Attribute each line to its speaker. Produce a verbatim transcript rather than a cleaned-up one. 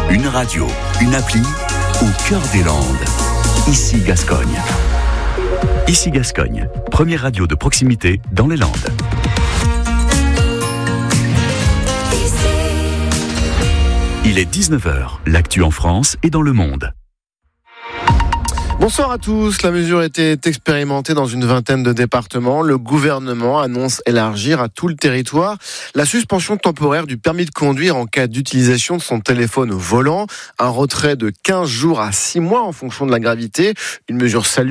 Speaker 1: Une radio, une appli, au cœur des Landes. Ici Gascogne. Ici Gascogne, première radio de proximité dans les Landes. Il est dix-neuf heures, l'actu en France et dans le monde.
Speaker 2: Bonsoir à tous. La mesure était expérimentée dans une vingtaine de départements. Le gouvernement annonce élargir à tout le territoire la suspension temporaire du permis de conduire en cas d'utilisation de son téléphone au volant. Un retrait de quinze jours à six mois en fonction de la gravité. Une mesure saluée